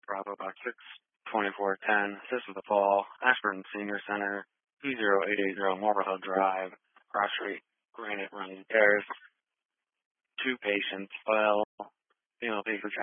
Bravo Box 6, 2410. This is the fall. Ashburn Senior Center, P0880 Marblehead Drive, Cross Street, Granite Run Terrace. 2 patients. Well, female patient